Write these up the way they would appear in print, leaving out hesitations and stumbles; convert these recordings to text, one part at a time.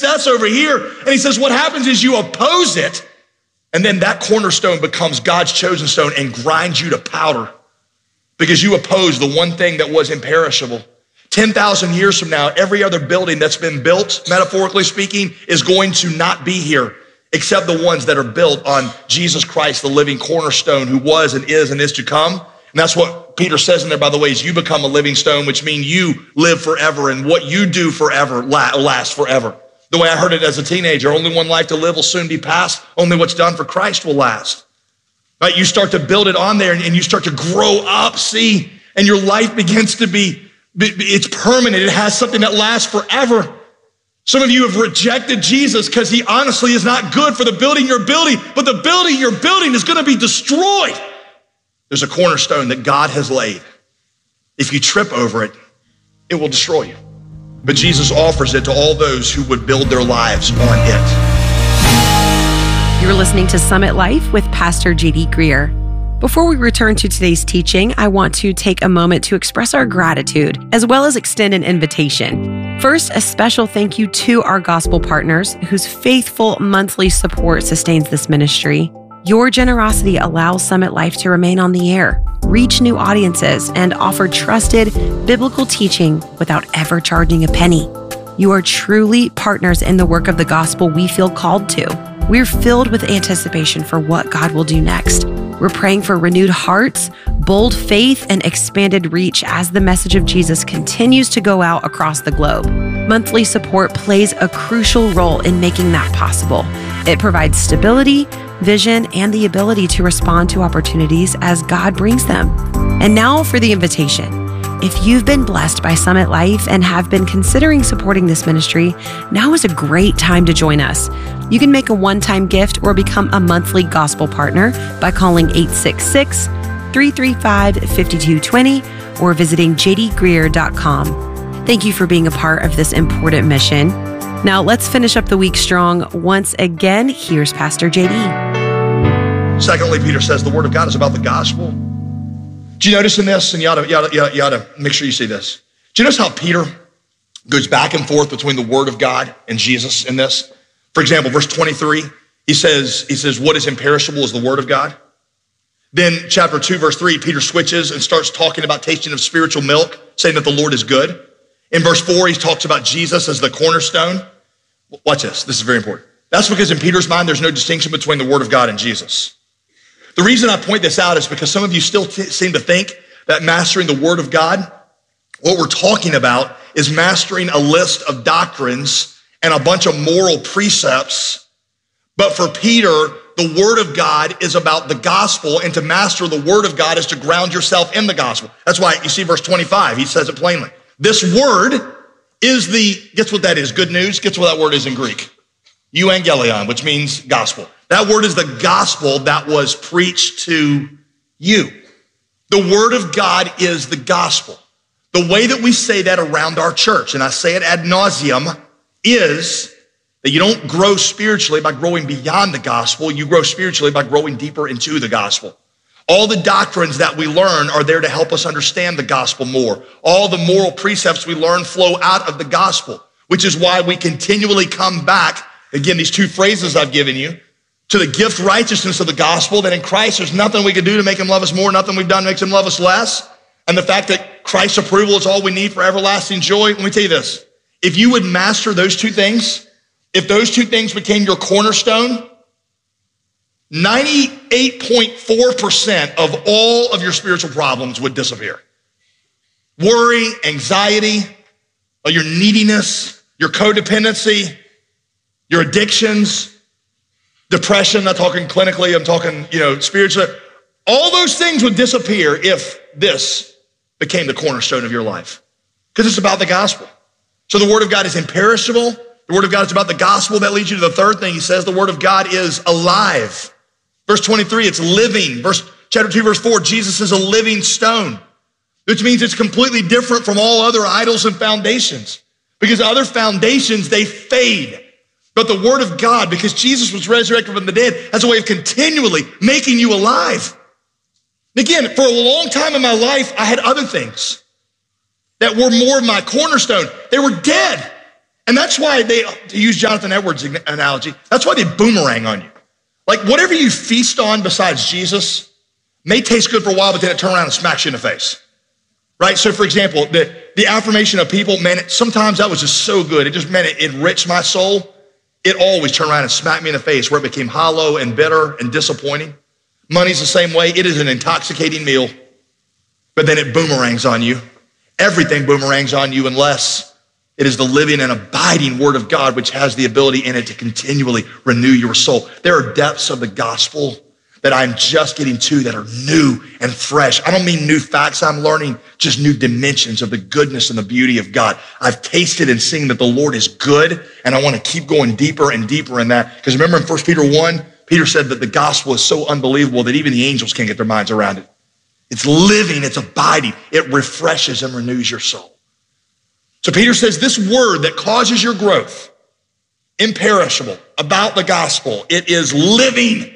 success over here. And he says, what happens is you oppose it, and then that cornerstone becomes God's chosen stone and grinds you to powder because you oppose the one thing that was imperishable. 10,000 years from now, every other building that's been built, metaphorically speaking, is going to not be here except the ones that are built on Jesus Christ, the living cornerstone who was and is to come. And that's what Peter says in there, by the way, is you become a living stone, which means you live forever, and what you do forever lasts forever. The way I heard it as a teenager, only one life to live will soon be past. Only what's done for Christ will last. Right? You start to build it on there and you start to grow up, see, and your life begins to it's permanent. It has something that lasts forever. Some of you have rejected Jesus because he honestly is not good for the building you're building, but the building you're building is going to be destroyed. There's a cornerstone that God has laid. If you trip over it, it will destroy you. But Jesus offers it to all those who would build their lives on it. You're listening to Summit Life with Pastor JD Greear. Before we return to today's teaching, I want to take a moment to express our gratitude, as well as extend an invitation. First, a special thank you to our gospel partners whose faithful monthly support sustains this ministry. Your generosity allows Summit Life to remain on the air, reach new audiences, and offer trusted biblical teaching without ever charging a penny. You are truly partners in the work of the gospel we feel called to. We're filled with anticipation for what God will do next. We're praying for renewed hearts, bold faith, and expanded reach as the message of Jesus continues to go out across the globe. Monthly support plays a crucial role in making that possible. It provides stability, vision, and the ability to respond to opportunities as God brings them. And now for the invitation. If you've been blessed by Summit Life and have been considering supporting this ministry, now is a great time to join us. You can make a one-time gift or become a monthly gospel partner by calling 866-335-5220 or visiting jdgreear.com. Thank you for being a part of this important mission. Now let's finish up the week strong. Once again, here's Pastor JD. Secondly, Peter says the word of God is about the gospel. Do you notice in this, and you ought to make sure you see this. Do you notice how Peter goes back and forth between the word of God and Jesus in this? For example, verse 23, he says, what is imperishable is the word of God. Then chapter 2, verse 3, Peter switches and starts talking about tasting of spiritual milk, saying that the Lord is good. In verse 4, he talks about Jesus as the cornerstone. Watch this. This is very important. That's because in Peter's mind, there's no distinction between the word of God and Jesus. The reason I point this out is because some of you still seem to think that mastering the word of God, what we're talking about is mastering a list of doctrines and a bunch of moral precepts. But for Peter, the word of God is about the gospel, and to master the word of God is to ground yourself in the gospel. That's why you see verse 25, he says it plainly. This word is guess what that is? Good news? Guess what that word is in Greek? Euangelion, which means gospel. That word is the gospel that was preached to you. The word of God is the gospel. The way that we say that around our church, and I say it ad nauseum, is that you don't grow spiritually by growing beyond the gospel. You grow spiritually by growing deeper into the gospel. All the doctrines that we learn are there to help us understand the gospel more. All the moral precepts we learn flow out of the gospel, which is why we continually come back. Again, these two phrases I've given you, to the gift righteousness of the gospel, that in Christ there's nothing we can do to make him love us more, nothing we've done makes him love us less. And the fact that Christ's approval is all we need for everlasting joy. Let me tell you this. If you would master those two things, if those two things became your cornerstone, 98.4% of all of your spiritual problems would disappear. Worry, anxiety, your neediness, your codependency, your addictions, depression, not talking clinically, I'm talking, spiritually. All those things would disappear if this became the cornerstone of your life, because it's about the gospel. So the word of God is imperishable. The word of God is about the gospel. That leads you to the third thing. He says the word of God is alive. Verse 23, it's living. Chapter 2, verse 4, Jesus is a living stone, which means it's completely different from all other idols and foundations, because other foundations, they fade. But the word of God, because Jesus was resurrected from the dead, has a way of continually making you alive. And again, for a long time in my life, I had other things that were more of my cornerstone. They were dead. And that's why to use Jonathan Edwards' analogy, that's why they boomerang on you. Like whatever you feast on besides Jesus may taste good for a while, but then it turns around and smacks you in the face. Right? So for example, the affirmation of people, man, sometimes that was just so good. It just meant it enriched my soul. It always turned around and smacked me in the face where it became hollow and bitter and disappointing. Money's the same way. It is an intoxicating meal, but then it boomerangs on you. Everything boomerangs on you unless it is the living and abiding word of God, which has the ability in it to continually renew your soul. There are depths of the gospel that I'm just getting to that are new and fresh. I don't mean new facts I'm learning, just new dimensions of the goodness and the beauty of God. I've tasted and seen that the Lord is good, and I want to keep going deeper and deeper in that. Because remember in 1 Peter 1, Peter said that the gospel is so unbelievable that even the angels can't get their minds around it. It's living, it's abiding, it refreshes and renews your soul. So Peter says this word that causes your growth, imperishable, about the gospel, it is living.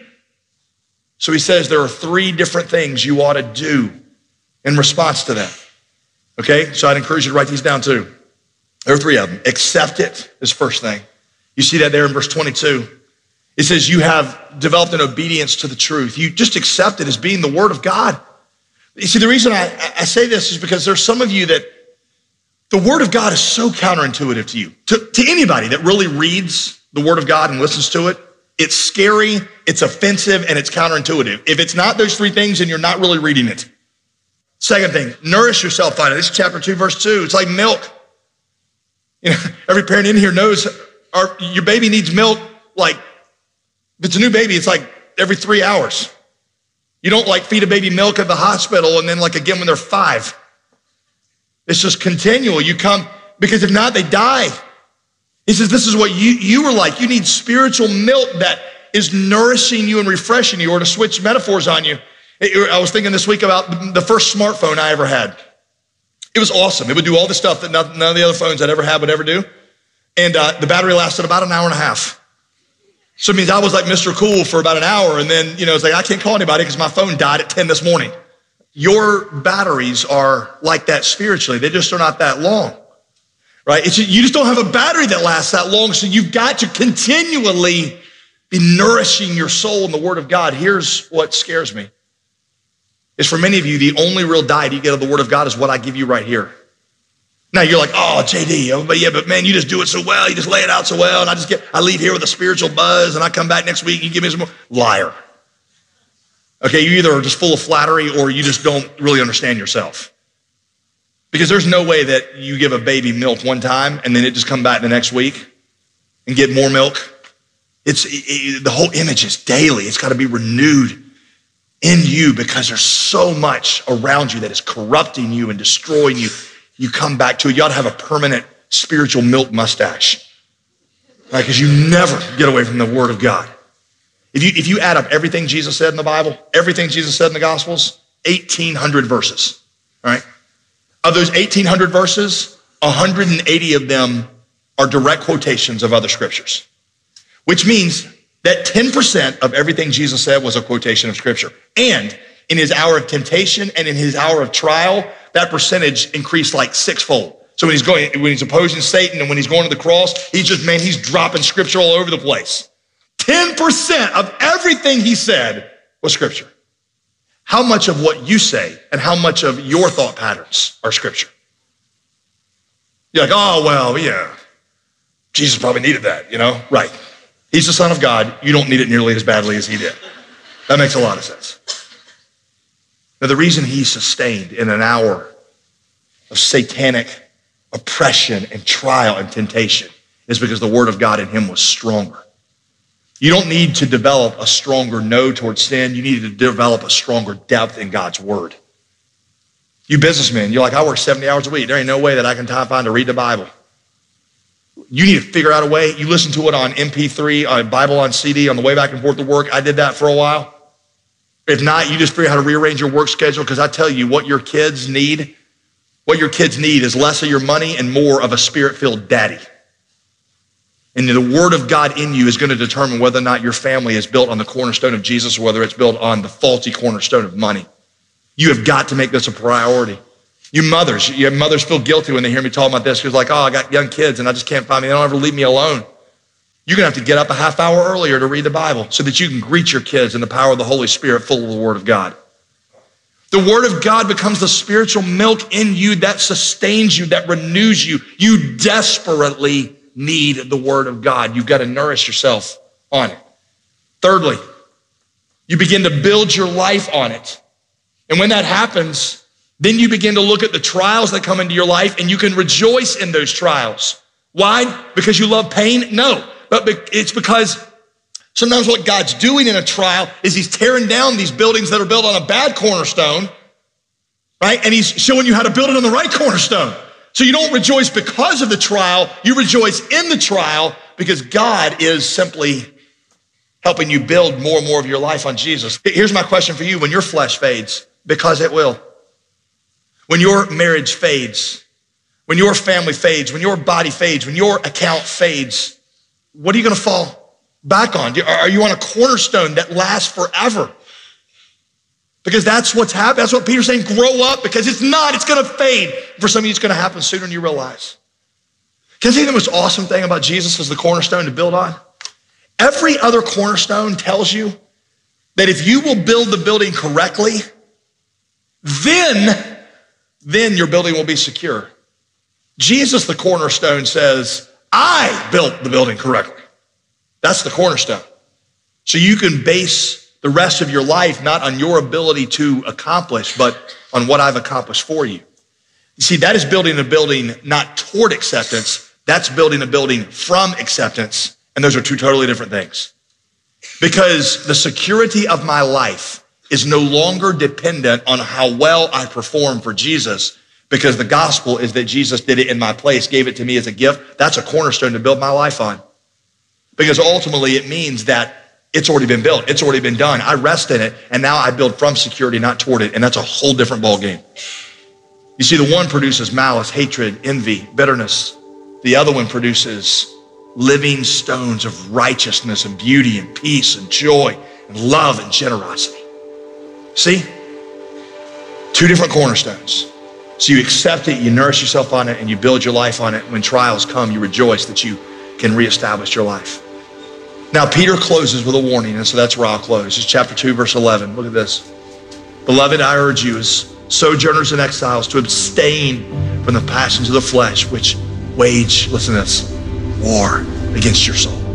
So he says there are 3 different things you ought to do in response to that. Okay, so I'd encourage you to write these down too. There are 3 of them. Accept it is first thing. You see that there in verse 22. It says you have developed an obedience to the truth. You just accept it as being the word of God. You see, the reason I say this is because there's some of you that the word of God is so counterintuitive to you. To anybody that really reads the word of God and listens to it, it's scary, it's offensive, and it's counterintuitive. If it's not those 3 things, then you're not really reading it. Second thing, nourish yourself on it. This is chapter 2, verse 2. It's like milk. You know, every parent in here knows your baby needs milk. Like, if it's a new baby, it's like every 3 hours. You don't like feed a baby milk at the hospital and then like again when they're 5. It's just continual. You come, because if not, they die. He says, this is what you were like. You need spiritual milk that is nourishing you and refreshing you. Or to switch metaphors on you, I was thinking this week about the first smartphone I ever had. It was awesome. It would do all the stuff that none of the other phones I'd ever had would ever do. And the battery lasted about an hour and a half. So it means I was like Mr. Cool for about an hour. And then, it's like, I can't call anybody because my phone died at 10 this morning. Your batteries are like that spiritually. They just are not that long, right? You just don't have a battery that lasts that long. So you've got to continually be nourishing your soul in the word of God. Here's what scares me. Is for many of you, the only real diet you get of the word of God is what I give you right here. Now you're like, oh, JD, but man, you just do it so well. You just lay it out so well. And I leave here with a spiritual buzz and I come back next week and you give me some more. Liar. Okay, you either are just full of flattery or you just don't really understand yourself. Because there's no way that you give a baby milk one time and then it just come back the next week and get more milk. The whole image is daily. It's got to be renewed in you because there's so much around you that is corrupting you and destroying you. You come back to it. You ought to have a permanent spiritual milk mustache, right? Because you never get away from the word of God. If you add up everything Jesus said in the Bible, everything Jesus said in the Gospels, 1,800 verses, all right? Of those 1,800 verses, 180 of them are direct quotations of other scriptures, which means that 10% of everything Jesus said was a quotation of scripture. And in his hour of temptation and in his hour of trial, that percentage increased like 6-fold. So when he's opposing Satan and when he's going to the cross, he's dropping scripture all over the place. 10% of everything he said was scripture. How much of what you say and how much of your thought patterns are scripture? You're like, oh, well, yeah, Jesus probably needed that, Right. He's the Son of God. You don't need it nearly as badly as he did. That makes a lot of sense. Now, the reason he's sustained in an hour of satanic oppression and trial and temptation is because the word of God in him was stronger. You don't need to develop a stronger no towards sin. You need to develop a stronger depth in God's word. You businessmen, you're like, I work 70 hours a week. There ain't no way that I can find to read the Bible. You need to figure out a way. You listen to it on MP3, Bible on CD on the way back and forth to work. I did that for a while. If not, you just figure out how to rearrange your work schedule because I tell you what your kids need is less of your money and more of a spirit-filled daddy. And the word of God in you is going to determine whether or not your family is built on the cornerstone of Jesus or whether it's built on the faulty cornerstone of money. You have got to make this a priority. You mothers feel guilty when they hear me talk about this because like, oh, I got young kids and I just can't find me. They don't ever leave me alone. You're going to have to get up a half hour earlier to read the Bible so that you can greet your kids in the power of the Holy Spirit full of the Word of God. The Word of God becomes the spiritual milk in you that sustains you, that renews you. You desperately need the Word of God. You've got to nourish yourself on it. Thirdly, you begin to build your life on it. And when that happens, then you begin to look at the trials that come into your life and you can rejoice in those trials. Why? Because you love pain? No, but it's because sometimes what God's doing in a trial is he's tearing down these buildings that are built on a bad cornerstone, right? And he's showing you how to build it on the right cornerstone. So you don't rejoice because of the trial, you rejoice in the trial because God is simply helping you build more and more of your life on Jesus. Here's my question for you. When your flesh fades, because it will, when your marriage fades, when your family fades, when your body fades, when your account fades, what are you going to fall back on? Are you on a cornerstone that lasts forever? Because that's what's happening. That's what Peter's saying, grow up, because it's not, it's going to fade. For some of you, it's going to happen sooner than you realize. Can I tell you the most awesome thing about Jesus as the cornerstone to build on? Every other cornerstone tells you that if you will build the building correctly, then your building will be secure. Jesus, the cornerstone, says, I built the building correctly. That's the cornerstone. So you can base the rest of your life not on your ability to accomplish, but on what I've accomplished for you. You see, that is building a building not toward acceptance. That's building a building from acceptance. And those are two totally different things. Because the security of my life is no longer dependent on how well I perform for Jesus, because the gospel is that Jesus did it in my place, gave it to me as a gift. That's a cornerstone to build my life on. Because ultimately it means that it's already been built. It's already been done. I rest in it, and now I build from security, not toward it, and that's a whole different ballgame. You see, the one produces malice, hatred, envy, bitterness. The other one produces living stones of righteousness and beauty and peace and joy and love and generosity. See? Two different cornerstones. So you accept it, you nourish yourself on it, and you build your life on it. When trials come, you rejoice that you can reestablish your life. Now, Peter closes with a warning, and so that's where I'll close. It's chapter 2, verse 11. Look at this. Beloved, I urge you as sojourners and exiles to abstain from the passions of the flesh, which wage, listen to this, war against your soul.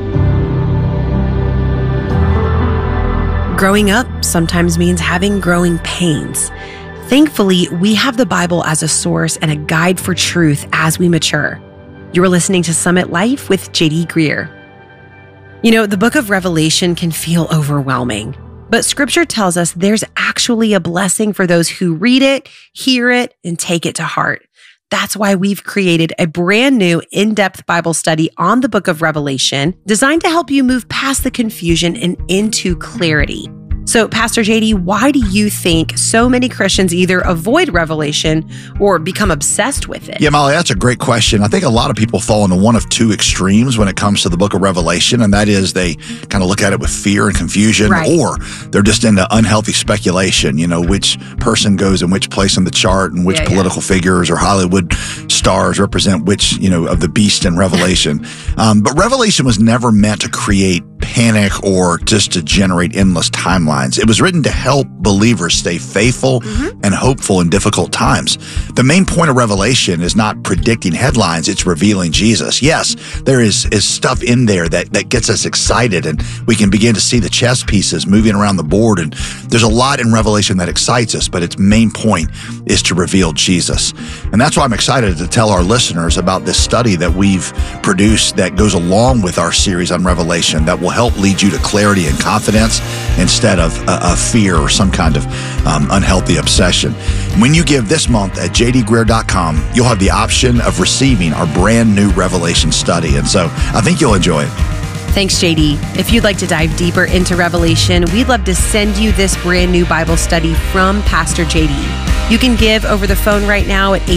Growing up sometimes means having growing pains. Thankfully, we have the Bible as a source and a guide for truth as we mature. You are listening to Summit Life with JD Greear. You know, the book of Revelation can feel overwhelming, but scripture tells us there's actually a blessing for those who read it, hear it, and take it to heart. That's why we've created a brand new in-depth Bible study on the book of Revelation designed to help you move past the confusion and into clarity. So, Pastor JD, why do you think so many Christians either avoid Revelation or become obsessed with it? Yeah, Molly, that's a great question. I think a lot of people fall into one of two extremes when it comes to the book of Revelation, and that is they kind of look at it with fear and confusion, right, or they're just into unhealthy speculation, you know, which person goes in which place on the chart and which political figures or Hollywood stars represent which, you know, of the beast in Revelation. But Revelation was never meant to create panic or just to generate endless timelines. It was written to help believers stay faithful and hopeful in difficult times. The main point of Revelation is not predicting headlines, it's revealing Jesus. Yes, there is stuff in there that gets us excited, and we can begin to see the chess pieces moving around the board, and there's a lot in Revelation that excites us, but its main point is to reveal Jesus. And that's why I'm excited to tell our listeners about this study that we've produced that goes along with our series on Revelation that will help lead you to clarity and confidence instead of a fear or some kind of unhealthy obsession. When you give this month at jdgreear.com, you'll have the option of receiving our brand new Revelation study. And so I think you'll enjoy it. Thanks, JD. If you'd like to dive deeper into Revelation, we'd love to send you this brand new Bible study from Pastor JD. You can give over the phone right now at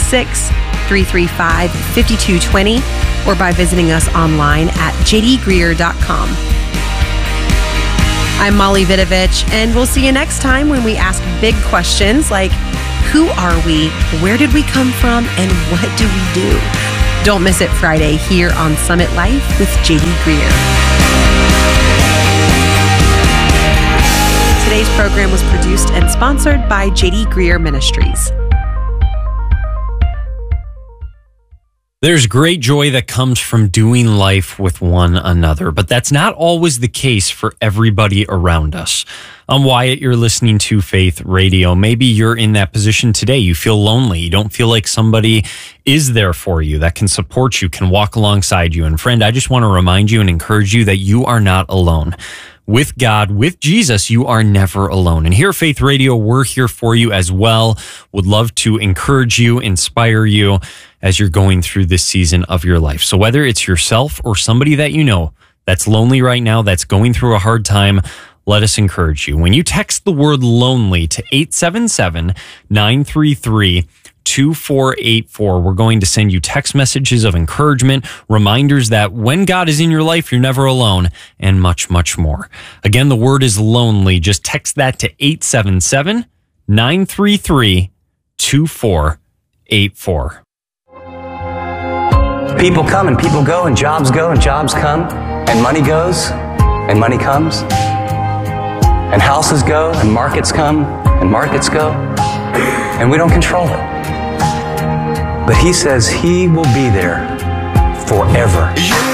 866-335-5220 or by visiting us online at jdgreear.com. I'm Molly Vidovich, and we'll see you next time when we ask big questions like, Who are we? Where did we come from? And what do we do? Don't miss it Friday here on Summit Life with JD Greear. Today's program was produced and sponsored by JD Greear Ministries. There's great joy that comes from doing life with one another, but that's not always the case for everybody around us. I'm Wyatt, you're listening to Faith Radio. Maybe you're in that position today. You feel lonely. You don't feel like somebody is there for you that can support you, can walk alongside you. And friend, I just want to remind you and encourage you that you are not alone. With God, with Jesus, you are never alone. And here at Faith Radio, we're here for you as well. Would love to encourage you, inspire you as you're going through this season of your life. So whether it's yourself or somebody that you know that's lonely right now, that's going through a hard time, let us encourage you. When you text the word lonely to 877-933-2484, we're going to send you text messages of encouragement, reminders that when God is in your life, you're never alone, and much, much more. Again, the word is lonely. Just text that to 877-933-2484. People come and people go, and jobs go and jobs come, and money goes and money comes, and houses go and markets come and markets go, and we don't control it. But he says he will be there forever.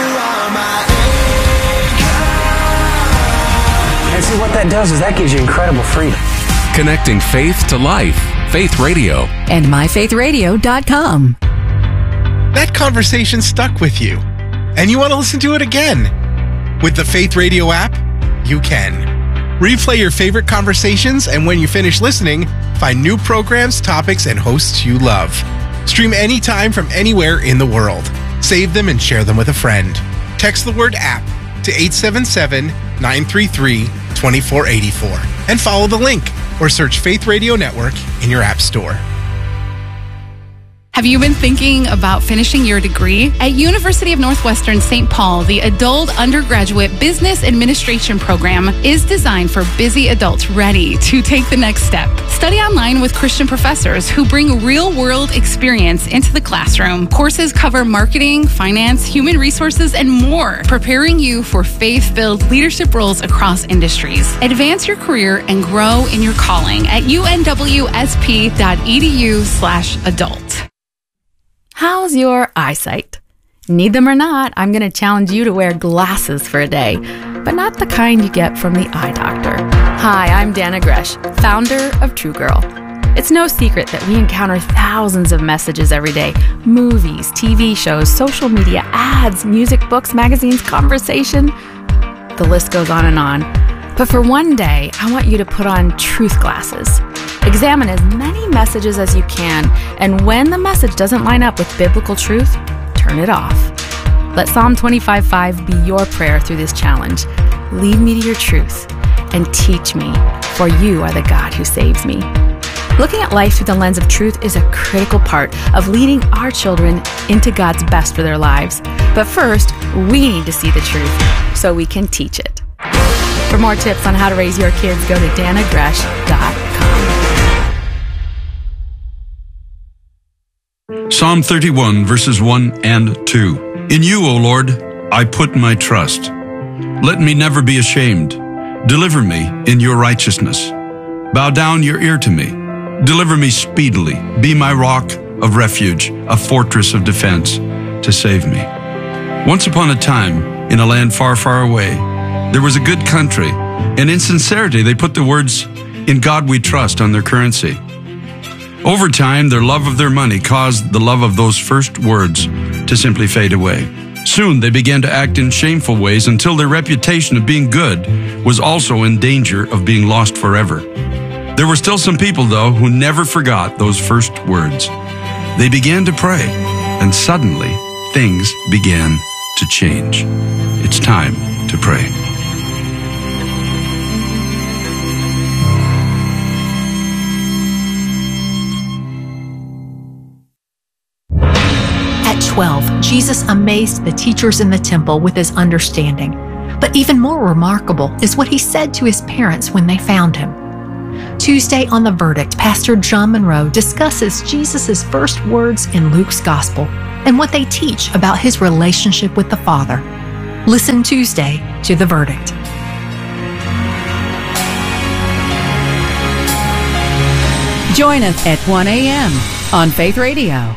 And see, what that does is that gives you incredible freedom. Connecting faith to life. Faith Radio. And myfaithradio.com. That conversation stuck with you, and you want to listen to it again. With the Faith Radio app, you can. Replay your favorite conversations, and when you finish listening, find new programs, topics, and hosts you love. Stream anytime from anywhere in the world. Save them and share them with a friend. Text the word app to 877-933-2484 and follow the link or search Faith Radio Network in your app store. Have you been thinking about finishing your degree? At University of Northwestern St. Paul, the Adult Undergraduate Business Administration program is designed for busy adults ready to take the next step. Study online with Christian professors who bring real-world experience into the classroom. Courses cover marketing, finance, human resources, and more, preparing you for faith-filled leadership roles across industries. Advance your career and grow in your calling at unwsp.edu/adult. How's your eyesight? Need them or not, I'm going to challenge you to wear glasses for a day, but not the kind you get from the eye doctor. Hi, I'm Dana Gresh, founder of True Girl. It's no secret that we encounter thousands of messages every day. Movies, TV shows, social media, ads, music, books, magazines, conversation. The list goes on and on. But for one day, I want you to put on truth glasses. Examine as many messages as you can, and when the message doesn't line up with biblical truth, turn it off. Let Psalm 25:5 be your prayer through this challenge. Lead me to your truth and teach me, for you are the God who saves me. Looking at life through the lens of truth is a critical part of leading our children into God's best for their lives. But first, we need to see the truth so we can teach it. For more tips on how to raise your kids, go to danagresh.com. Psalm 31, verses 1 and 2. In you, O Lord, I put my trust. Let me never be ashamed. Deliver me in your righteousness. Bow down your ear to me. Deliver me speedily. Be my rock of refuge, a fortress of defense to save me. Once upon a time, in a land far, far away, there was a good country, and in sincerity they put the words, "In God we trust," on their currency. Over time, their love of their money caused the love of those first words to simply fade away. Soon, they began to act in shameful ways until their reputation of being good was also in danger of being lost forever. There were still some people, though, who never forgot those first words. They began to pray, and suddenly, things began to change. It's time to pray. At 12, Jesus amazed the teachers in the temple with his understanding. But even more remarkable is what he said to his parents when they found him. Tuesday on The Verdict, Pastor John Monroe discusses Jesus' first words in Luke's Gospel and what they teach about his relationship with the Father. Listen Tuesday to The Verdict. Join us at 1 a.m. on Faith Radio.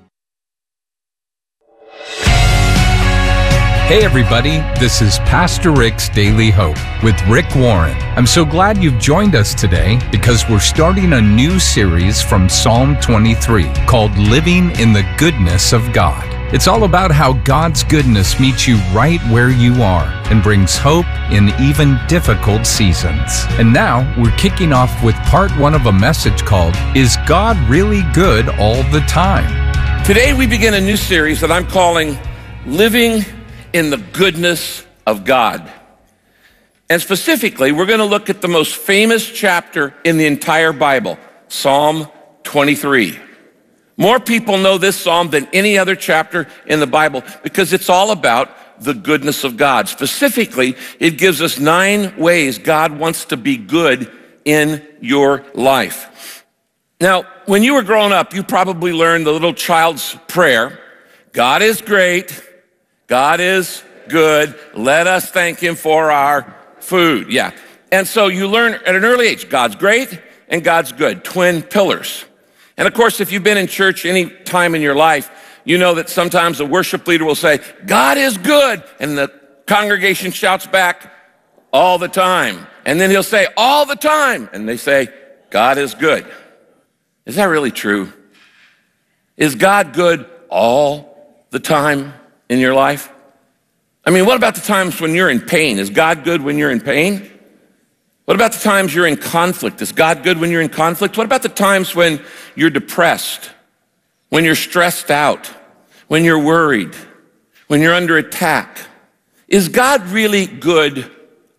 Hey everybody, this is Pastor Rick's Daily Hope with Rick Warren. I'm so glad you've joined us today because we're starting a new series from Psalm 23 called Living in the Goodness of God. It's all about how God's goodness meets you right where you are and brings hope in even difficult seasons. And now we're kicking off with part 1 of a message called, Is God Really Good All the Time? Today we begin a new series that I'm calling Living in the Goodness of God. And specifically, we're going to look at the most famous chapter in the entire Bible, Psalm 23. More people know this psalm than any other chapter in the Bible because it's all about the goodness of God. Specifically, it gives us 9 ways God wants to be good in your life. Now, when you were growing up, you probably learned the little child's prayer. God is great. God is good. Let us thank him for our food. Yeah. And so you learn at an early age, God's great and God's good, twin pillars. And of course, if you've been in church any time in your life, you know that sometimes the worship leader will say, God is good. And the congregation shouts back, all the time. And then he'll say, all the time. And they say, God is good. Is that really true? Is God good all the time in your life? I mean, what about the times when you're in pain? Is God good when you're in pain? What about the times you're in conflict? Is God good when you're in conflict? What about the times when you're depressed, when you're stressed out, when you're worried, when you're under attack? Is God really good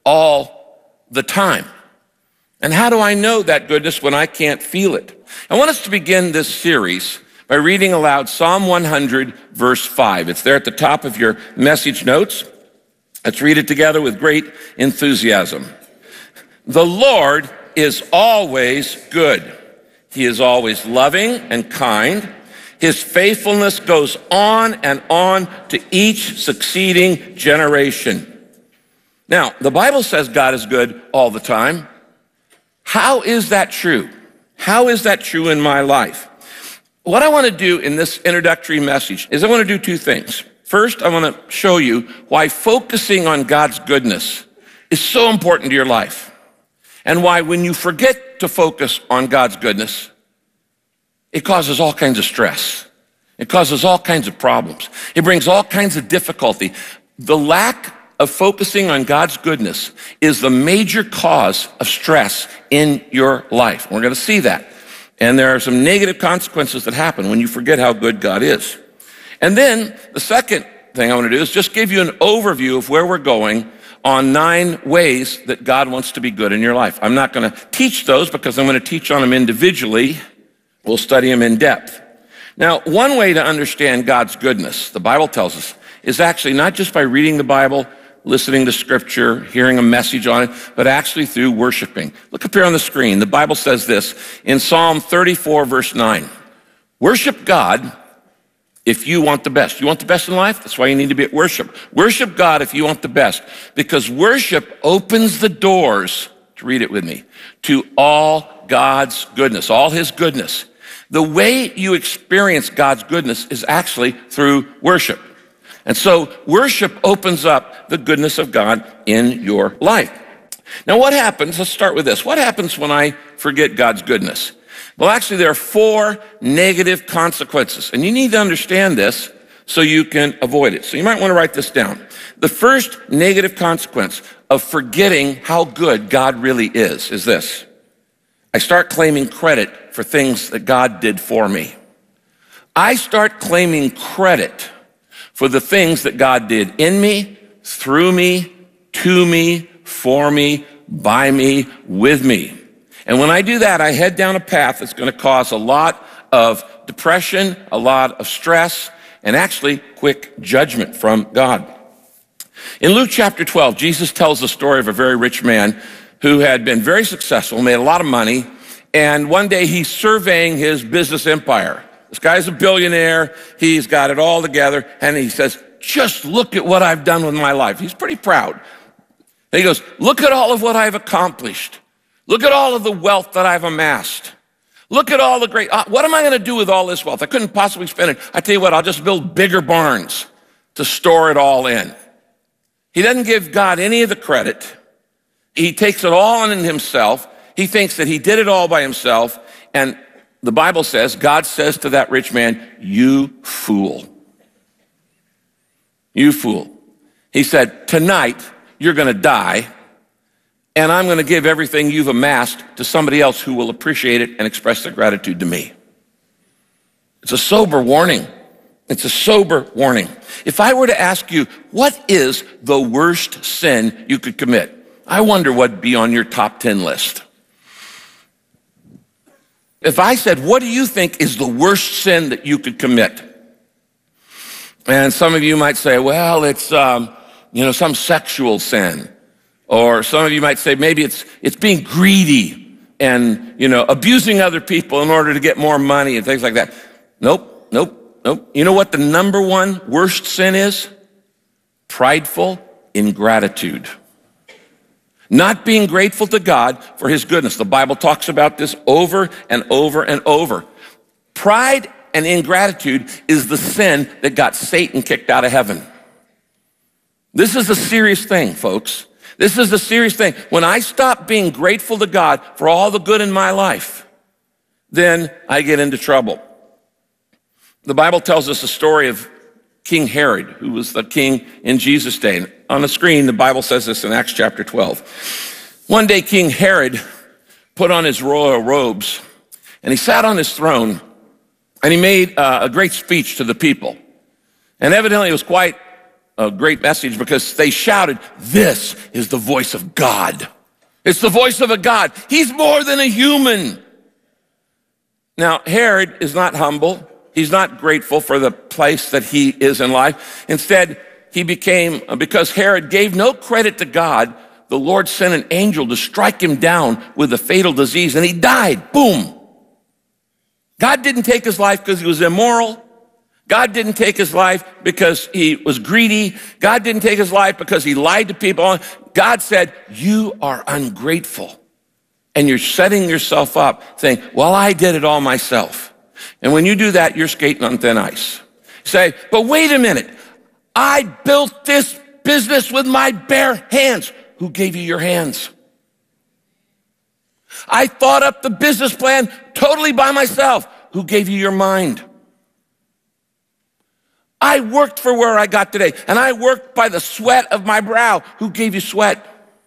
all the time? And how do I know that goodness when I can't feel it? I want us to begin this series by reading aloud Psalm 100, verse 5. It's there at the top of your message notes. Let's read it together with great enthusiasm. The Lord is always good. He is always loving and kind. His faithfulness goes on and on to each succeeding generation. Now, the Bible says God is good all the time. How is that true? How is that true in my life? What I want to do in this introductory message is I want to do 2 things. First, I want to show you why focusing on God's goodness is so important to your life, and why when you forget to focus on God's goodness, it causes all kinds of stress. It causes all kinds of problems. It brings all kinds of difficulty. The lack of focusing on God's goodness is the major cause of stress in your life. We're going to see that. And there are some negative consequences that happen when you forget how good God is. And then the second thing I want to do is just give you an overview of where we're going on 9 ways that God wants to be good in your life. I'm not going to teach those because I'm going to teach on them individually. We'll study them in depth. Now, one way to understand God's goodness, the Bible tells us, is actually not just by reading the Bible, listening to scripture, hearing a message on it, but actually through worshiping. Look up here on the screen. The Bible says this in Psalm 34, verse 9. Worship God if you want the best. You want the best in life? That's why you need to be at worship. Worship God if you want the best, because worship opens the doors, to read it with me, to all God's goodness, all his goodness. The way you experience God's goodness is actually through worship. And so worship opens up the goodness of God in your life. Now what happens, let's start with this. What happens when I forget God's goodness? Well, actually there are 4 negative consequences, and you need to understand this so you can avoid it. So you might want to write this down. The first negative consequence of forgetting how good God really is this. I start claiming credit for things that God did for me. I start claiming credit for the things that God did in me, through me, to me, for me, by me, with me. And when I do that, I head down a path that's going to cause a lot of depression, a lot of stress, and actually quick judgment from God. In Luke chapter 12, Jesus tells the story of a very rich man who had been very successful, made a lot of money, and one day he's surveying his business empire. This guy's a billionaire. He's got it all together. And he says, just look at what I've done with my life. He's pretty proud. And he goes, look at all of what I've accomplished. Look at all of the wealth that I've amassed. Look at all the great, what am I going to do with all this wealth? I couldn't possibly spend it. I tell you what, I'll just build bigger barns to store it all in. He doesn't give God any of the credit. He takes it all on himself. He thinks that he did it all by himself. And the Bible says, God says to that rich man, you fool. You fool. He said, tonight you're going to die, and I'm going to give everything you've amassed to somebody else who will appreciate it and express their gratitude to me. It's a sober warning. It's a sober warning. If I were to ask you, what is the worst sin you could commit? I wonder what'd be on your top 10 list. If I said, what do you think is the worst sin that you could commit? And some of you might say, well, it's, some sexual sin. Or some of you might say, maybe it's being greedy and, abusing other people in order to get more money and things like that. Nope. You know what the number one worst sin is? Prideful ingratitude. Not being grateful to God for his goodness. The Bible talks about this over and over and over. Pride and ingratitude is the sin that got Satan kicked out of heaven. This is a serious thing, folks. This is a serious thing. When I stop being grateful to God for all the good in my life, then I get into trouble. The Bible tells us a story of King Herod, who was the king in Jesus' day. And on the screen, the Bible says this in Acts chapter 12. One day, King Herod put on his royal robes, and he sat on his throne, and he made a great speech to the people. And evidently, it was quite a great message because they shouted, this is the voice of God. It's the voice of a God. He's more than a human. Now, Herod is not humble. He's not grateful for the place that he is in life. Instead, he became, because Herod gave no credit to God, the Lord sent an angel to strike him down with a fatal disease, and he died. Boom. God didn't take his life because he was immoral. God didn't take his life because he was greedy. God didn't take his life because he lied to people. God said, you are ungrateful. And you're setting yourself up saying, well, I did it all myself. And when you do that, you're skating on thin ice. You say, but wait a minute. I built this business with my bare hands. Who gave you your hands? I thought up the business plan totally by myself. Who gave you your mind? I worked for where I got today, and I worked by the sweat of my brow. Who gave you sweat?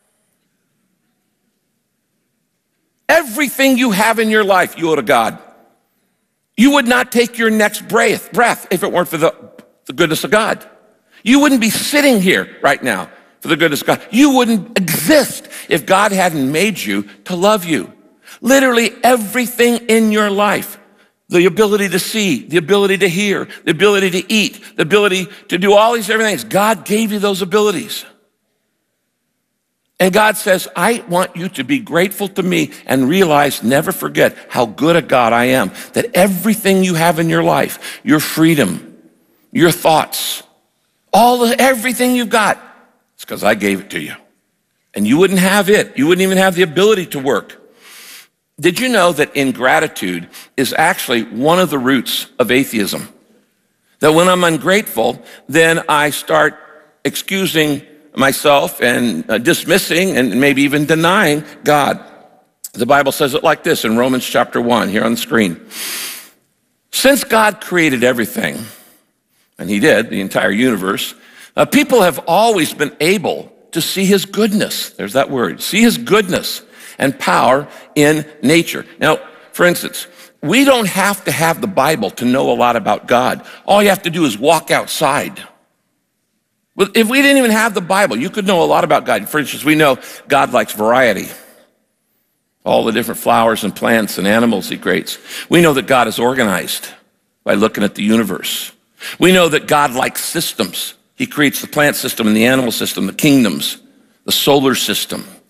Everything you have in your life, you owe to God. You would not take your next breath if it weren't for the goodness of God. You wouldn't be sitting here right now for the goodness of God. You wouldn't exist if God hadn't made you to love you. Literally everything in your life, the ability to see, the ability to hear, the ability to eat, the ability to do all these different things, God gave you those abilities. And God says, I want you to be grateful to me and realize, never forget how good a God I am, that everything you have in your life, your freedom, your thoughts, everything you've got, it's because I gave it to you. And you wouldn't have it. You wouldn't even have the ability to work. Did you know that ingratitude is actually one of the roots of atheism? That when I'm ungrateful, then I start excusing myself and dismissing and maybe even denying God. The Bible says it like this in Romans chapter 1 here on the screen. Since God created everything, and he did, the entire universe, people have always been able to see his goodness. There's that word. See his goodness and power in nature. Now, for instance, we don't have to have the Bible to know a lot about God. All you have to do is walk outside. But if we didn't even have the Bible, you could know a lot about God. For instance, we know God likes variety. All the different flowers and plants and animals he creates. We know that God is organized by looking at the universe. We know that God likes systems. He creates the plant system and the animal system, the kingdoms, the solar system.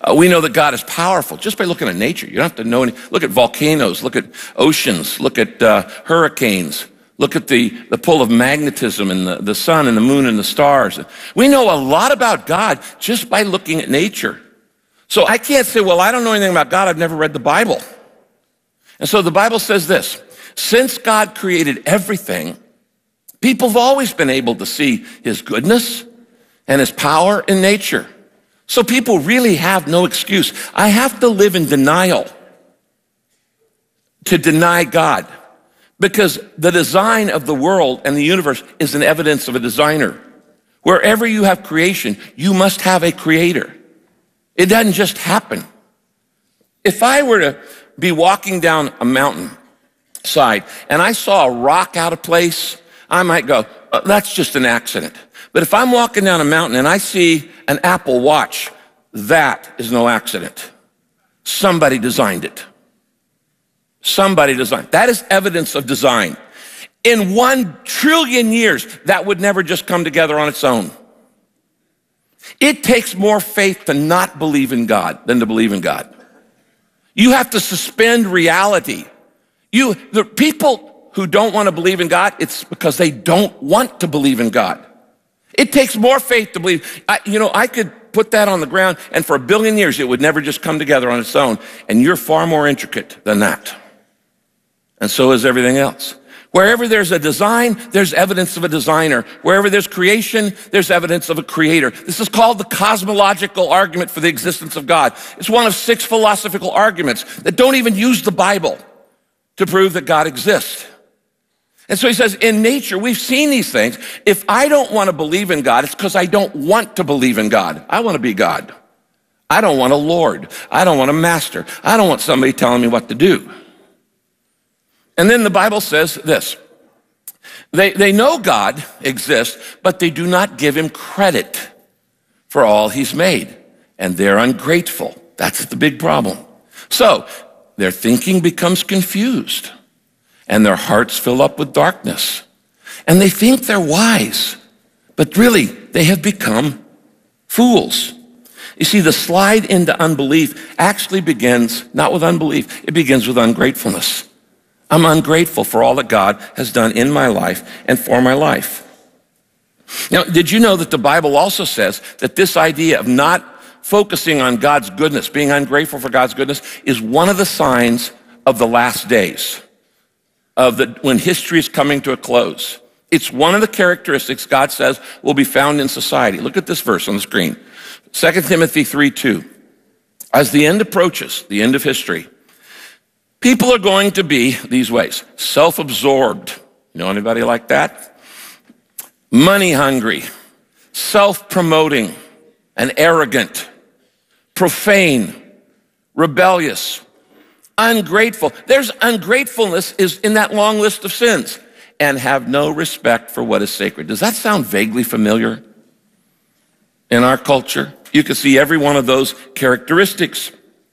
We know that God is powerful just by looking at nature. You don't have to know any. Look at volcanoes, look at oceans, look at hurricanes, look at the pull of magnetism and the sun and the moon and the stars. We know a lot about God just by looking at nature. So I can't say, well, I don't know anything about God. I've never read the Bible. And so the Bible says this: since God created everything, people have always been able to see his goodness and his power in nature. So people really have no excuse. I have to live in denial to deny God, because the design of the world and the universe is an evidence of a designer. Wherever you have creation, you must have a creator. It doesn't just happen. If I were to be walking down a mountain side and I saw a rock out of place, I might go, oh, that's just an accident. But if I'm walking down a mountain and I see an Apple Watch, that is no accident. Somebody designed it. Somebody designed. That is evidence of design. In 1 trillion years, that would never just come together on its own. It takes more faith to not believe in God than to believe in God. You have to suspend reality. The people who don't want to believe in God, it's because they don't want to believe in God. It takes more faith to believe. I could put that on the ground, and for 1 billion years, it would never just come together on its own. And you're far more intricate than that. And so is everything else. Wherever there's a design, there's evidence of a designer. Wherever there's creation, there's evidence of a creator. This is called the cosmological argument for the existence of God. It's one of 6 philosophical arguments that don't even use the Bible to prove that God exists. And so he says, in nature, we've seen these things. If I don't want to believe in God, it's because I don't want to believe in God. I want to be God. I don't want a Lord. I don't want a master. I don't want somebody telling me what to do. And then the Bible says this: they know God exists, but they do not give him credit for all he's made. And they're ungrateful. That's the big problem. So their thinking becomes confused, and their hearts fill up with darkness. And they think they're wise, but really they have become fools. You see, the slide into unbelief actually begins not with unbelief, it begins with ungratefulness. I'm ungrateful for all that God has done in my life and for my life. Now, did you know that the Bible also says that this idea of not focusing on God's goodness, being ungrateful for God's goodness, is one of the signs of the last days, when history is coming to a close? It's one of the characteristics God says will be found in society. Look at this verse on the screen. 2 Timothy 3:2. As the end approaches, the end of history, people are going to be these ways: self-absorbed. You know anybody like that? Money hungry, self-promoting, and arrogant, profane, rebellious, ungrateful. There's ungratefulness is in that long list of sins. And have no respect for what is sacred. Does that sound vaguely familiar in our culture? You can see every one of those characteristics.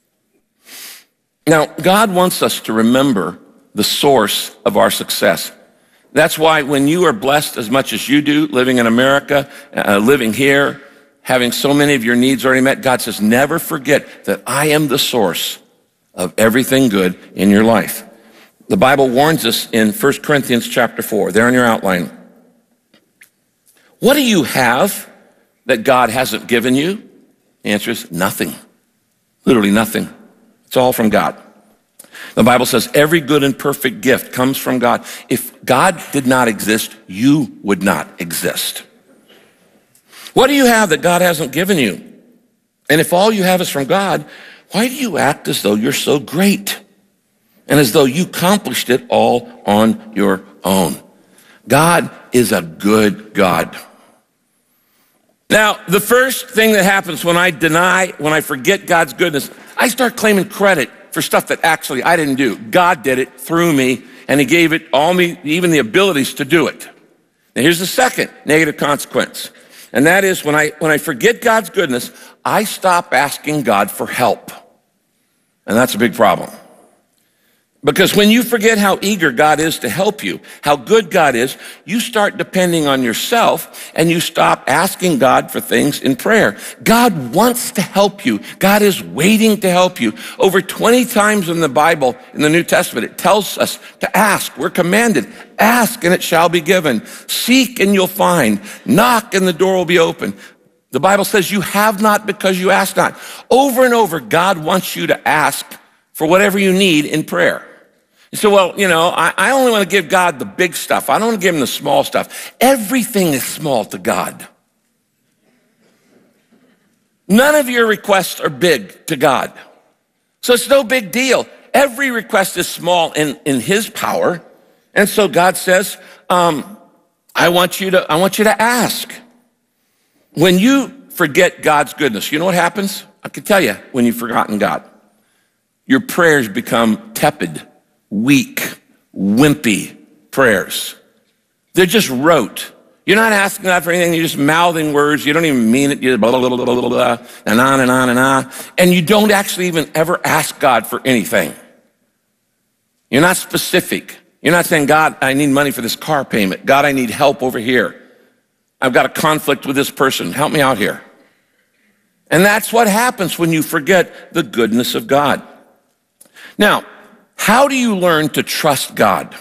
Now, God wants us to remember the source of our success. That's why when you are blessed as much as you do, living in America, living here, having so many of your needs already met, God says, never forget that I am the source of everything good in your life. The Bible warns us in 1 Corinthians chapter 4, there in your outline. What do you have that God hasn't given you? The answer is nothing. Literally nothing. It's all from God. The Bible says every good and perfect gift comes from God. If God did not exist, you would not exist. What do you have that God hasn't given you? And if all you have is from God, why do you act as though you're so great? And as though you accomplished it all on your own. God is a good God. Now, the first thing that happens when I forget God's goodness, I start claiming credit for stuff that actually I didn't do. God did it through me, and he gave it all me, even the abilities to do it. Now, here's the second negative consequence. And that is when I forget God's goodness, I stop asking God for help. And that's a big problem. Because when you forget how eager God is to help you, how good God is, you start depending on yourself and you stop asking God for things in prayer. God wants to help you. God is waiting to help you. Over 20 times in the Bible, in the New Testament, it tells us to ask. We're commanded, ask and it shall be given. Seek and you'll find. Knock and the door will be open. The Bible says you have not because you ask not. Over and over, God wants you to ask for whatever you need in prayer. You say, well, I only want to give God the big stuff. I don't want to give him the small stuff. Everything is small to God. None of your requests are big to God. So it's no big deal. Every request is small in his power. And so God says, I want you to ask. When you forget God's goodness, you know what happens? I can tell you when you've forgotten God. Your prayers become tepid, weak, wimpy prayers. They're just rote. You're not asking God for anything. You're just mouthing words. You don't even mean it. You're blah, blah, blah, blah, blah, blah, and on and on and on. And you don't actually even ever ask God for anything. You're not specific. You're not saying, God, I need money for this car payment. God, I need help over here. I've got a conflict with this person. Help me out here. And that's what happens when you forget the goodness of God. Now, how do you learn to trust God?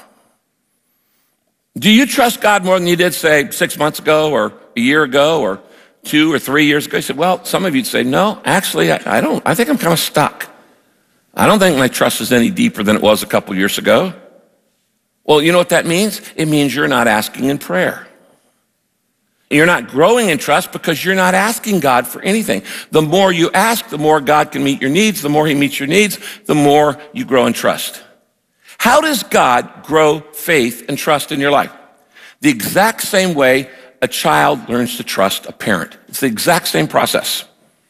Do you trust God more than you did, say, 6 months ago or a year ago or 2 or 3 years ago? You said, well, some of you'd say, no, actually, I don't. I think I'm kind of stuck. I don't think my trust is any deeper than it was a couple years ago. Well, you know what that means? It means you're not asking in prayer. You're not growing in trust because you're not asking God for anything. The more you ask, the more God can meet your needs. The more he meets your needs, the more you grow in trust. How does God grow faith and trust in your life? The exact same way a child learns to trust a parent. It's the exact same process.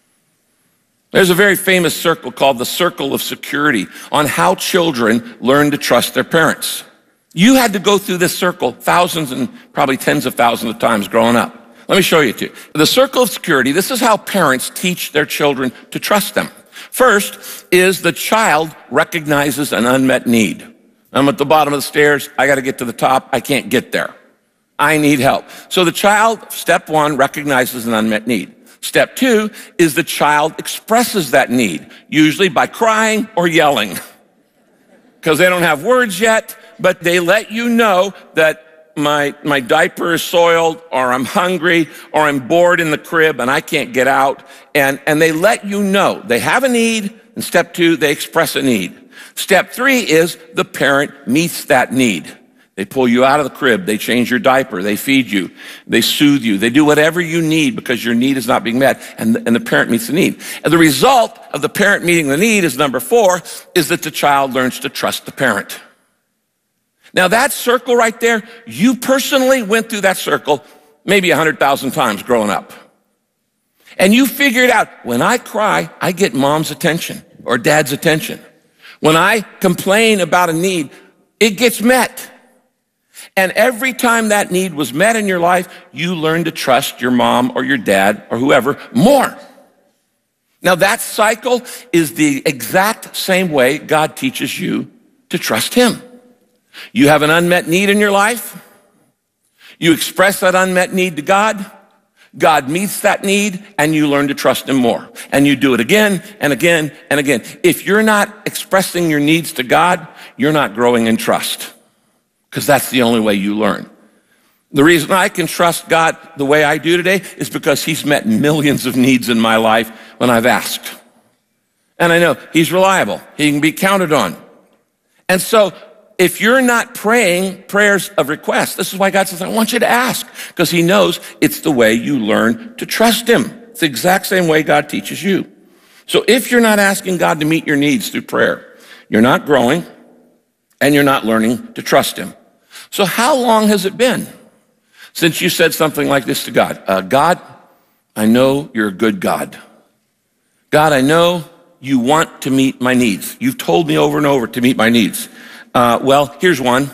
There's a very famous circle called the Circle of Security on how children learn to trust their parents. You had to go through this circle thousands and probably tens of thousands of times growing up. Let me show you two. The Circle of Security, this is how parents teach their children to trust them. First is the child recognizes an unmet need. I'm at the bottom of the stairs. I got to get to the top. I can't get there. I need help. So the child, step one, recognizes an unmet need. Step two is the child expresses that need, usually by crying or yelling, because they don't have words yet. But they let you know that my diaper is soiled, or I'm hungry, or I'm bored in the crib and I can't get out. And they let you know they have a need. And step two, they express a need. Step three is the parent meets that need. They pull you out of the crib. They change your diaper. They feed you. They soothe you. They do whatever you need because your need is not being met. And the parent meets the need. And the result of the parent meeting the need is number 4, is that the child learns to trust the parent. Now that circle right there, you personally went through that circle maybe 100,000 times growing up. And you figured out, when I cry, I get mom's attention or dad's attention. When I complain about a need, it gets met. And every time that need was met in your life, you learn to trust your mom or your dad or whoever more. Now that cycle is the exact same way God teaches you to trust him. You have an unmet need in your life. You express that unmet need to God. God meets that need, and you learn to trust him more. And you do it again and again and again. If you're not expressing your needs to God, you're not growing in trust, because that's the only way you learn. The reason I can trust God the way I do today is because he's met millions of needs in my life when I've asked. And I know he's reliable. He can be counted on. And so if you're not praying prayers of request, this is why God says, I want you to ask, because he knows it's the way you learn to trust him. It's the exact same way God teaches you. So if you're not asking God to meet your needs through prayer, you're not growing and you're not learning to trust him. So how long has it been since you said something like this to God? God, I know you're a good God. God, I know you want to meet my needs. You've told me over and over to meet my needs. Well, here's one.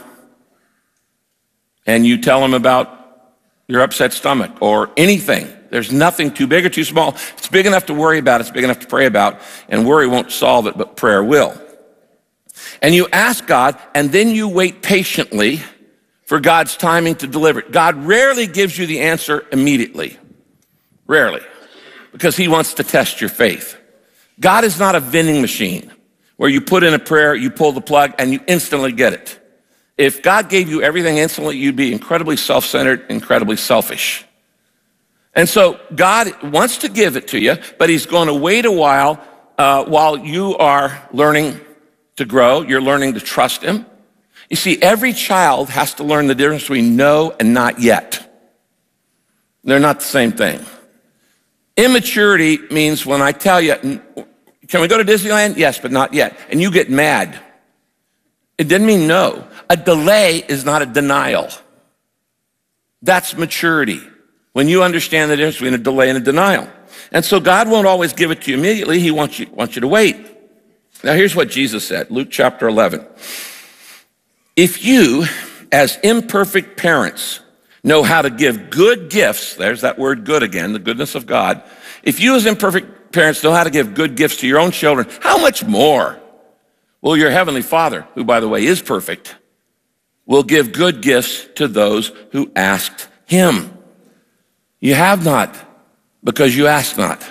And you tell him about your upset stomach or anything. There's nothing too big or too small. It's big enough to worry about. It's big enough to pray about. And worry won't solve it, but prayer will. And you ask God, and then you wait patiently for God's timing to deliver it. God rarely gives you the answer immediately. Rarely. Because he wants to test your faith. God is not a vending machine where you put in a prayer, you pull the plug, and you instantly get it. If God gave you everything instantly, you'd be incredibly self-centered, incredibly selfish. And so God wants to give it to you, but he's going to wait a while you are learning to grow. You're learning to trust him. You see, every child has to learn the difference between no and not yet. They're not the same thing. Immaturity means when I tell you, can we go to Disneyland? Yes, but not yet. And you get mad. It didn't mean no. A delay is not a denial. That's maturity. When you understand the difference between a delay and a denial. And so God won't always give it to you immediately. He wants you to wait. Now here's what Jesus said, Luke chapter 11. If you, as imperfect parents, know how to give good gifts, there's that word good again, the goodness of God. If you as imperfect parents know how to give good gifts to your own children, how much more will your heavenly Father, who by the way is perfect, will give good gifts to those who asked him? You have not because you ask not.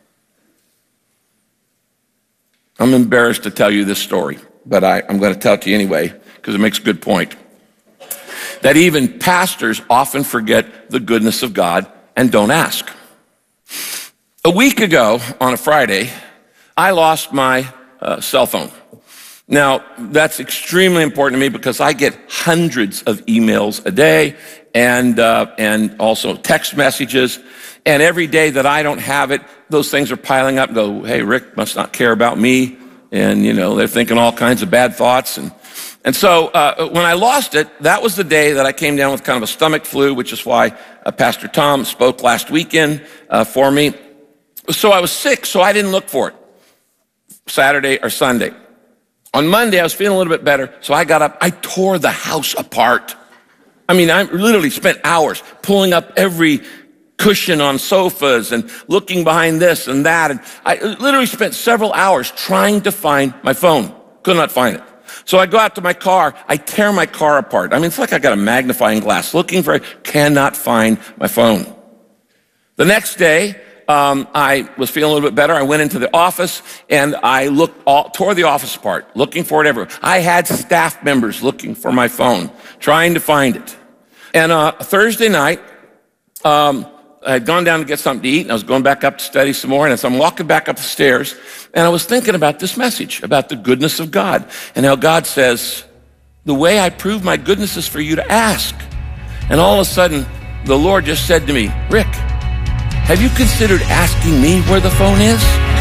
I'm embarrassed to tell you this story, but I'm going to tell it to you anyway because it makes a good point. That even pastors often forget the goodness of God and don't ask. A week ago on a Friday, I lost my cell phone. Now, that's extremely important to me because I get hundreds of emails a day and also text messages. And every day that I don't have it, those things are piling up and go, hey, Rick must not care about me. And, they're thinking all kinds of bad thoughts. And so when I lost it, that was the day that I came down with kind of a stomach flu, which is why Pastor Tom spoke last weekend for me. So I was sick, so I didn't look for it Saturday or Sunday. On Monday, I was feeling a little bit better, so I got up. I tore the house apart. I mean, I literally spent hours pulling up every cushion on sofas and looking behind this and that. And I literally spent several hours trying to find my phone. Could not find it. So I go out to my car. I tear my car apart. I mean, it's like I got a magnifying glass looking for it. Cannot find my phone. The next day, I was feeling a little bit better. I went into the office and I tore the office apart, looking for it everywhere. I had staff members looking for my phone, trying to find it. And Thursday night, I had gone down to get something to eat, and I was going back up to study some more. And so I'm walking back up the stairs, and I was thinking about this message, about the goodness of God, and how God says, the way I prove my goodness is for you to ask. And all of a sudden, the Lord just said to me, Rick, have you considered asking me where the phone is?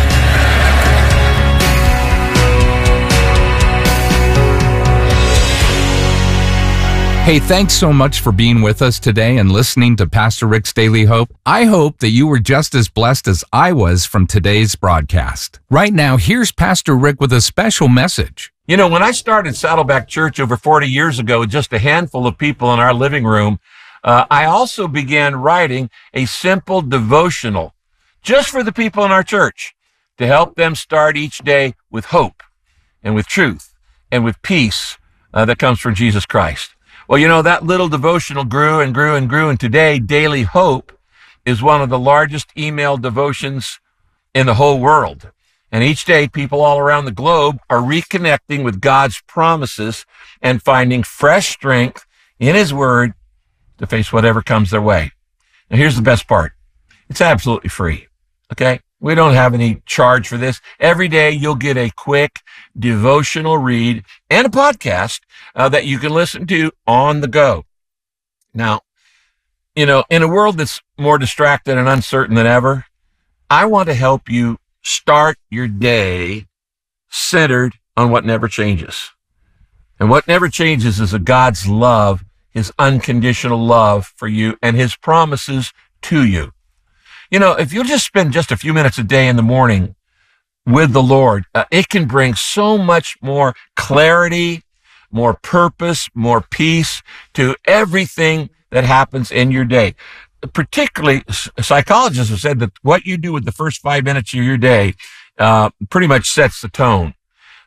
Hey, thanks so much for being with us today and listening to Pastor Rick's Daily Hope. I hope that you were just as blessed as I was from today's broadcast. Right now, here's Pastor Rick with a special message. You know, when I started Saddleback Church over 40 years ago, with just a handful of people in our living room, I also began writing a simple devotional just for the people in our church to help them start each day with hope and with truth and with peace that comes from Jesus Christ. Well, you know, that little devotional grew and grew and grew, and today, Daily Hope is one of the largest email devotions in the whole world. And each day, people all around the globe are reconnecting with God's promises and finding fresh strength in His Word to face whatever comes their way. Now, here's the best part. It's absolutely free, okay? We don't have any charge for this. Every day, you'll get a quick devotional read and a podcast that you can listen to on the go. Now, you know, in a world that's more distracted and uncertain than ever, I want to help you start your day centered on what never changes. And what never changes is God's love, His unconditional love for you and His promises to you. You know, if you'll just spend just a few minutes a day in the morning with the Lord, it can bring so much more clarity, more purpose, more peace to everything that happens in your day. Particularly, psychologists have said that what you do with the first 5 minutes of your day pretty much sets the tone.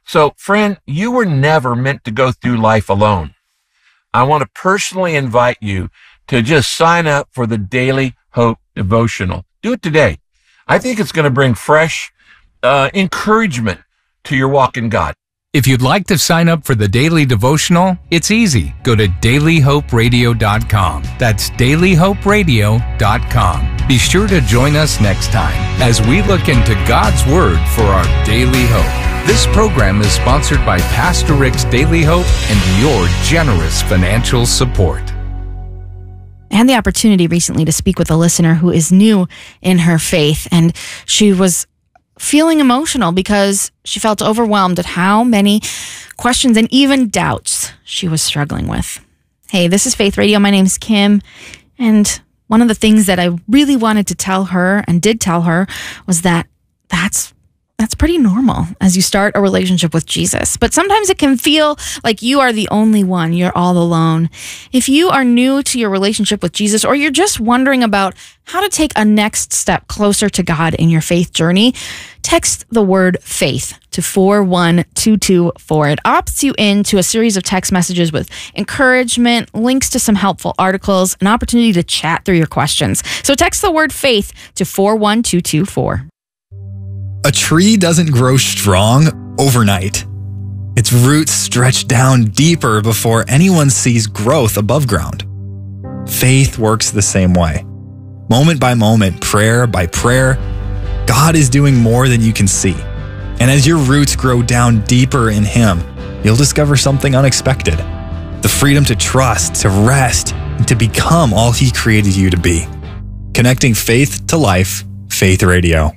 So, friend, you were never meant to go through life alone. I want to personally invite you to just sign up for the Daily Hope Devotional. Do it today. I think it's going to bring fresh encouragement to your walk in God. If you'd like to sign up for the Daily Devotional, it's easy. Go to dailyhoperadio.com. That's dailyhoperadio.com. Be sure to join us next time as we look into God's Word for our daily hope. This program is sponsored by Pastor Rick's Daily Hope and your generous financial support. I had the opportunity recently to speak with a listener who is new in her faith, and she was feeling emotional because she felt overwhelmed at how many questions and even doubts she was struggling with. Hey, this is Faith Radio. My name's Kim, and one of the things that I really wanted to tell her and did tell her was that that's pretty normal as you start a relationship with Jesus. But sometimes it can feel like you are the only one. You're all alone. If you are new to your relationship with Jesus, or you're just wondering about how to take a next step closer to God in your faith journey, text the word faith to 41224. It opts you into a series of text messages with encouragement, links to some helpful articles, an opportunity to chat through your questions. So text the word faith to 41224. A tree doesn't grow strong overnight. Its roots stretch down deeper before anyone sees growth above ground. Faith works the same way. Moment by moment, prayer by prayer, God is doing more than you can see. And as your roots grow down deeper in Him, you'll discover something unexpected. The freedom to trust, to rest, and to become all He created you to be. Connecting faith to life, Faith Radio.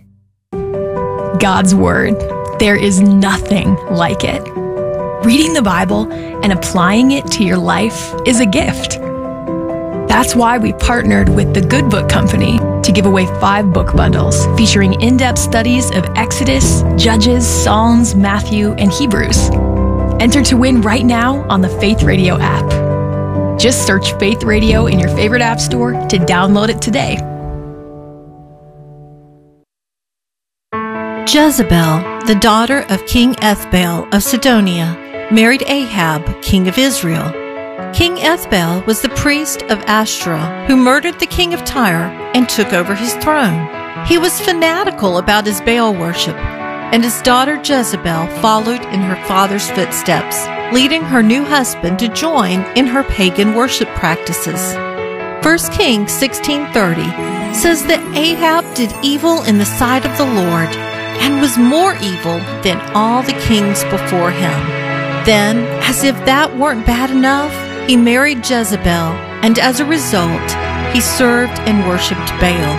God's Word. There is nothing like it. Reading the Bible and applying it to your life is a gift. That's why we partnered with the Good Book Company to give away 5 book bundles featuring in-depth studies of Exodus, Judges, Psalms, Matthew, and Hebrews. Enter to win right now on the Faith Radio app. Just search Faith Radio in your favorite app store to download it today. Jezebel, the daughter of King Ethbaal of Sidonia, married Ahab, king of Israel. King Ethbaal was the priest of Ashtoreth who murdered the king of Tyre and took over his throne. He was fanatical about his Baal worship, and his daughter Jezebel followed in her father's footsteps, leading her new husband to join in her pagan worship practices. 1 Kings 16:30 says that Ahab did evil in the sight of the Lord and was more evil than all the kings before him. Then, as if that weren't bad enough, he married Jezebel, and as a result, he served and worshipped Baal.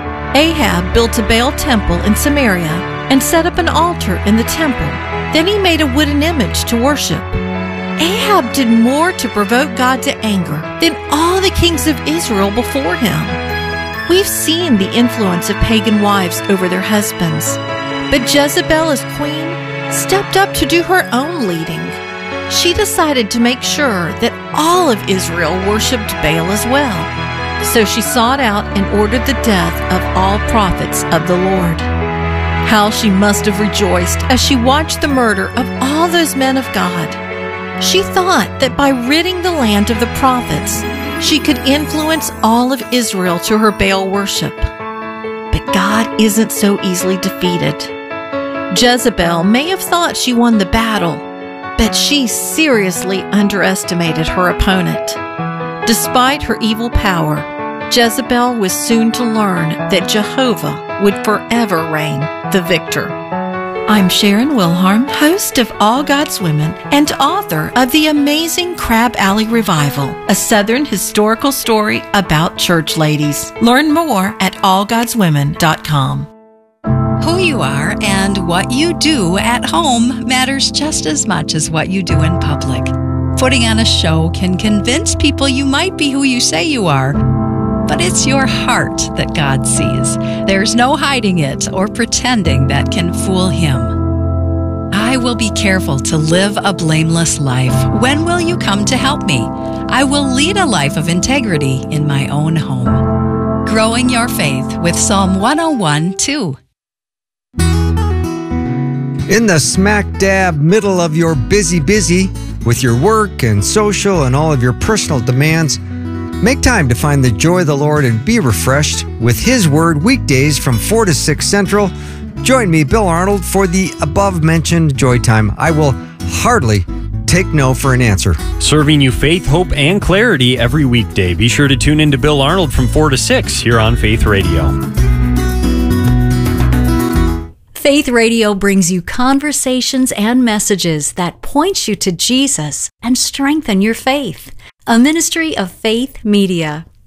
Ahab built a Baal temple in Samaria and set up an altar in the temple. Then he made a wooden image to worship. Ahab did more to provoke God to anger than all the kings of Israel before him. We've seen the influence of pagan wives over their husbands. But Jezebel, as queen, stepped up to do her own leading. She decided to make sure that all of Israel worshipped Baal as well. So she sought out and ordered the death of all prophets of the Lord. How she must have rejoiced as she watched the murder of all those men of God. She thought that by ridding the land of the prophets, she could influence all of Israel to her Baal worship. But God isn't so easily defeated. Jezebel may have thought she won the battle, but she seriously underestimated her opponent. Despite her evil power, Jezebel was soon to learn that Jehovah would forever reign the victor. I'm Sharon Wilharm, host of All God's Women and author of the amazing Crab Alley Revival, a Southern historical story about church ladies. Learn more at allgodswomen.com. Who you are and what you do at home matters just as much as what you do in public. Putting on a show can convince people you might be who you say you are, but it's your heart that God sees. There's no hiding it or pretending that can fool Him. I will be careful to live a blameless life. When will you come to help me? I will lead a life of integrity in my own home. Growing your faith with Psalm 101:2. In the smack dab middle of your busy with your work and social and all of your personal demands, make time to find the joy of the Lord and be refreshed with His Word weekdays from 4 to 6 Central. Join me, Bill Arnold, for the above-mentioned Joy Time. I will hardly take no for an answer. Serving you faith, hope, and clarity every weekday. Be sure to tune in to Bill Arnold from 4 to 6 here on Faith Radio. Faith Radio brings you conversations and messages that point you to Jesus and strengthen your faith. A ministry of Faith Media.